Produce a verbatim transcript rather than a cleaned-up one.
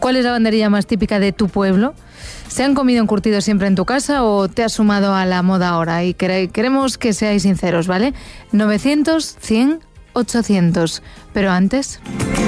¿Cuál es la banderilla más típica de tu pueblo? ¿Se han comido encurtidos siempre en tu casa o te has sumado a la moda ahora? Y queremos que seáis sinceros, ¿vale? novecientos, cien, ochocientos. Pero antes...